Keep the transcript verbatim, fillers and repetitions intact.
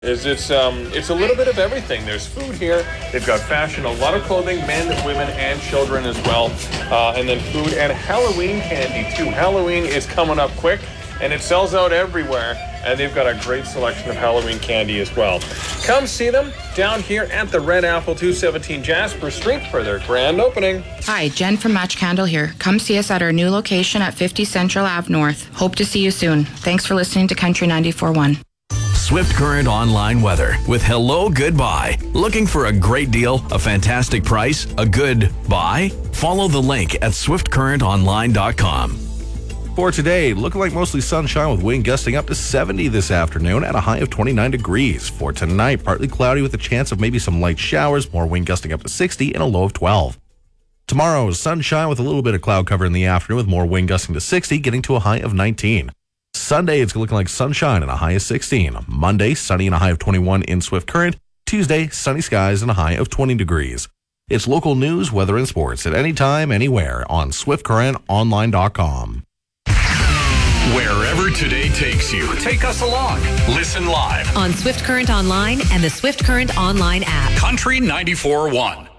Is it's um it's a little bit of everything. There's food here. They've got fashion, a lot of clothing, men, women, and children as well. Uh, and then food and Halloween candy too. Halloween is coming up quick, and it sells out everywhere. And they've got a great selection of Halloween candy as well. Come see them down here at the Red Apple, two seventeen Jasper Street for their grand opening. Hi, Jen from Match Candle here. Come see us at our new location at fifty Central Ave North. Hope to see you soon. Thanks for listening to Country ninety-four point one. Swift Current Online Weather with Hello Goodbye. Looking for a great deal, a fantastic price, a good buy? Follow the link at swift current online dot com. For today, looking like mostly sunshine with wind gusting up to seventy this afternoon at a high of twenty-nine degrees. For tonight, partly cloudy with a chance of maybe some light showers, more wind gusting up to sixty and a low of twelve. Tomorrow, sunshine with a little bit of cloud cover in the afternoon with more wind gusting to sixty, getting to a high of nineteen. Sunday, it's looking like sunshine and a high of sixteen. Monday, sunny and a high of twenty-one in Swift Current. Tuesday, sunny skies and a high of twenty degrees. It's local news, weather, and sports at any time, anywhere on swift current online dot com. Wherever today takes you, take us along. Listen live on Swift Current Online and the Swift Current Online app. Country ninety-four point one.